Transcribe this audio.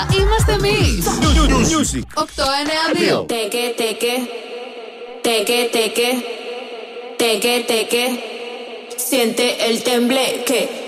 Είμαστε εμείς. Music 892. Teque, teque. Teque, teque. Teque, teque. Siente el tembleque.